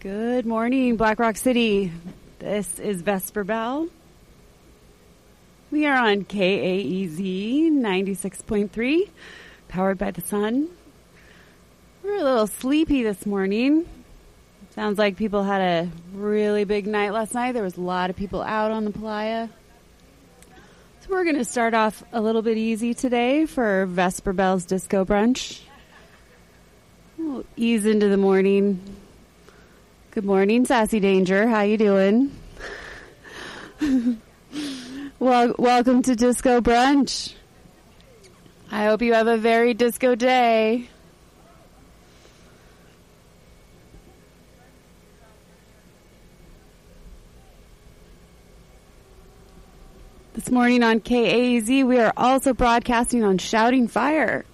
Good morning, Black Rock City. This is Vesper Bell. We are on KAEZ 96.3, powered by the sun. We're a little sleepy this morning. Sounds like people had a really big night last night. There was a lot of people out on the playa. So we're going to start off a little bit easy today for Vesper Bell's Disco Brunch. We'll ease into the morning. Good morning, Sassy Danger. How you doing? Well, welcome to Disco Brunch. I hope you have a very disco day. This morning on KAZ, we are also broadcasting on Shouting Fire.